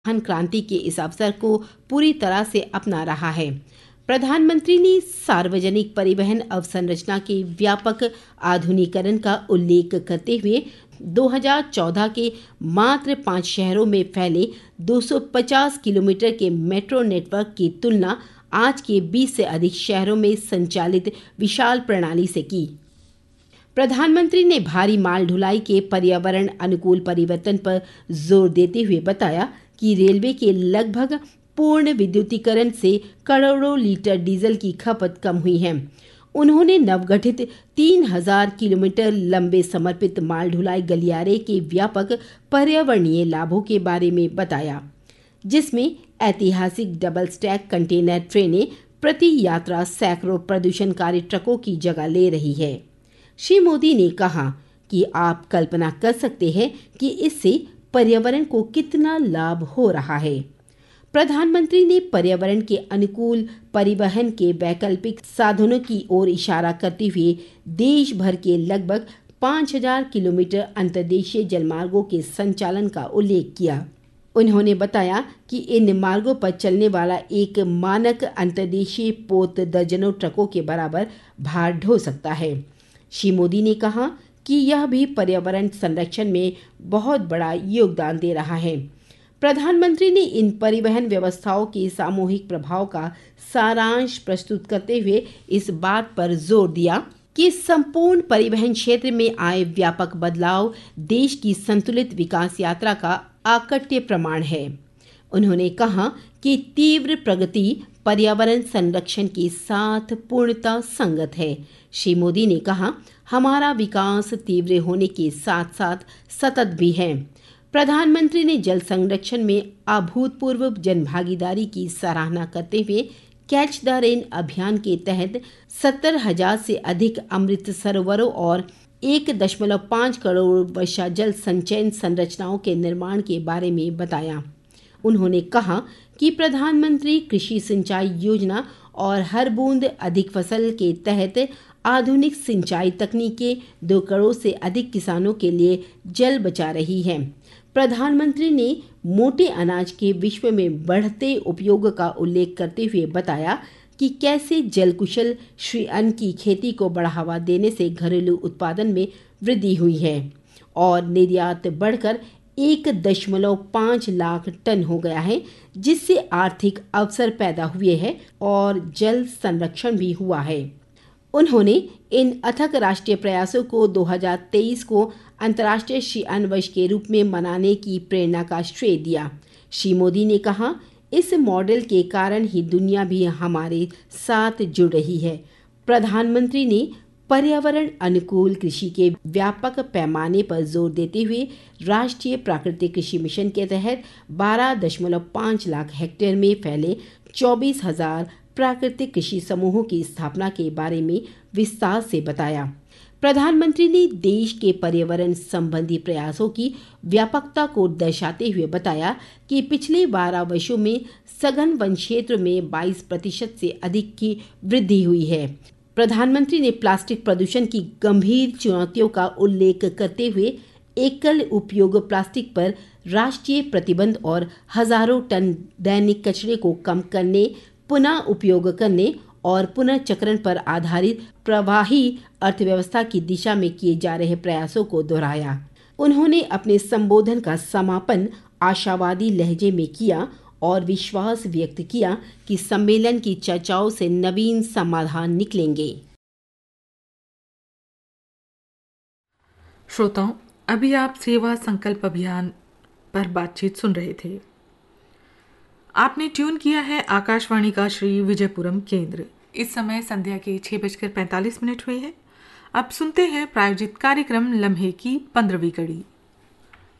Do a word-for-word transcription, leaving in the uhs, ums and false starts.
परिवहन क्रांति के इस अवसर को पूरी तरह से अपना रहा है। प्रधानमंत्री ने सार्वजनिक परिवहन अवसंरचना के व्यापक आधुनिकीकरण का उल्लेख करते हुए दो हज़ार चौदह के मात्र पाँच शहरों में फैले दो सौ पचास किलोमीटर के मेट्रो नेटवर्क की तुलना आज के बीस से अधिक शहरों में संचालित विशाल प्रणाली से की। प्रधानमंत्री ने भारी माल ढुलाई के पर्यावरण अनुकूल परिवर्तन पर जोर देते हुए बताया कि रेलवे के लगभग पूर्ण विद्युतीकरण से करोड़ों लीटर डीजल की खपत कम हुई है। उन्होंने नवगठित तीन हज़ार किलोमीटर लंबे समर्पित माल ढुलाई गलियारे के व्यापक पर्यावरणीय लाभों के बारे में बताया, जिसमें ऐतिहासिक डबल स्टैक कंटेनर ट्रेनें प्रति यात्रा सैकड़ों प्रदूषणकारी ट्रकों की जगह ले रही है। श्री मोदी ने कहा कि आप कल्पना कर सकते हैं कि इससे पर्यावरण को कितना लाभ हो रहा है। प्रधानमंत्री ने पर्यावरण के अनुकूल परिवहन के वैकल्पिक साधनों की ओर इशारा करते हुए देश भर के लगभग पाँच हज़ार किलोमीटर अंतर्देशीय जलमार्गों के संचालन का उल्लेख किया। उन्होंने बताया कि इन मार्गों पर चलने वाला एक मानक अंतर्देशीय पोत दर्जनों ट्रकों के बराबर भार ढो सकता है। श्री मोदी ने कहा कि यह भी पर्यावरण संरक्षण में बहुत बड़ा योगदान दे रहा है। प्रधानमंत्री ने इन परिवहन व्यवस्थाओं के सामूहिक प्रभाव का सारांश प्रस्तुत करते हुए इस बात पर जोर दिया कि संपूर्ण परिवहन क्षेत्र में आए व्यापक बदलाव देश की संतुलित विकास यात्रा का अकट्य प्रमाण है। उन्होंने कहा कि तीव्र प्रगति पर्यावरण संरक्षण के साथ पूर्णतः संगत है। श्री मोदी ने कहा, हमारा विकास तीव्र होने के साथ साथ सतत भी है। प्रधानमंत्री ने जल संरक्षण में अभूतपूर्व जनभागीदारी की सराहना करते हुए कैच द रेन अभियान के तहत सत्तर हजार से अधिक अमृत सरोवरों और एक दशमलव पाँच करोड़ वर्षा जल संचयन संरचनाओं के निर्माण के बारे में बताया। उन्होंने कहा कि प्रधानमंत्री कृषि सिंचाई योजना और हर बूंद अधिक फसल के तहत आधुनिक सिंचाई तकनीकें दो करोड़ से अधिक किसानों के लिए जल बचा रही हैं। प्रधानमंत्री ने मोटे अनाज के विश्व में बढ़ते उपयोग का उल्लेख करते हुए बताया कि कैसे जल कुशल श्री अन्न की खेती को बढ़ावा देने से घरेलू उत्पादन में वृद्धि हुई है और निर्यात बढ़कर एक दशमलव पाँच लाख टन हो गया है, जिससे आर्थिक अवसर पैदा हुए हैं और जल संरक्षण भी हुआ है। उन्होंने इन अथक राष्ट्रीय प्रयासों को दो हज़ार तेईस को अंतर्राष्ट्रीय श्री अन्न वर्ष के रूप में मनाने की प्रेरणा का श्रेय दिया। श्री मोदी ने कहा, इस मॉडल के कारण ही दुनिया भी हमारे साथ जुड़ रही है। प्रधानमंत्री ने पर्यावरण अनुकूल कृषि के व्यापक पैमाने पर जोर देते हुए राष्ट्रीय प्राकृतिक कृषि मिशन के तहत बारह दशमलव पाँच लाख हेक्टेयर में फैले चौबीस हजार प्राकृतिक कृषि समूहों की स्थापना के बारे में विस्तार से बताया। प्रधानमंत्री ने देश के पर्यावरण संबंधी प्रयासों की व्यापकता को दर्शाते हुए बताया कि पिछले बारह वर्षों में सघन वन क्षेत्र में बाईस प्रतिशत से अधिक की वृद्धि हुई है। प्रधानमंत्री ने प्लास्टिक प्रदूषण की गंभीर चुनौतियों का उल्लेख करते हुए एकल उपयोग प्लास्टिक पर राष्ट्रीय प्रतिबंध और हजारों टन दैनिक कचरे को कम करने, पुनः उपयोग करने और पुनर्चक्रण पर आधारित प्रवाही अर्थव्यवस्था की दिशा में किए जा रहे प्रयासों को दोहराया। उन्होंने अपने संबोधन का समापन आशावादी लहजे में किया और विश्वास व्यक्त किया कि सम्मेलन की चर्चाओं से नवीन समाधान निकलेंगे। श्रोताओं, अभी आप सेवा संकल्प अभियान पर बातचीत सुन रहे थे। आपने ट्यून किया है आकाशवाणी का श्री विजयपुरम केंद्र। इस समय संध्या के छह बजकर पैंतालीस मिनट हुए हैं। अब सुनते हैं प्रायोजित कार्यक्रम लम्हे की पंद्रहवीं कड़ी।